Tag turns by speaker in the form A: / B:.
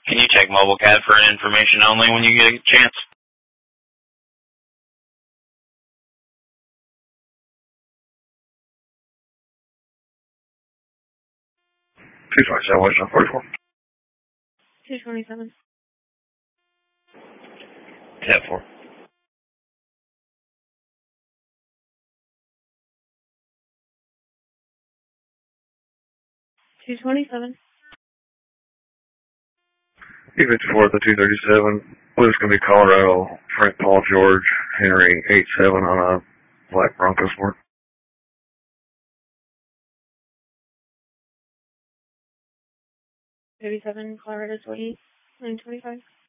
A: Can you check MobileCAD for information only when you get a chance?
B: 227 West 44.
C: 227.
B: 10-4.
C: 227.
B: E54 at the 237. Blue's going to be Colorado, Frank Paul George, Henry 87 on a black Bronco Sport.
C: 37, Colorado 28, 925.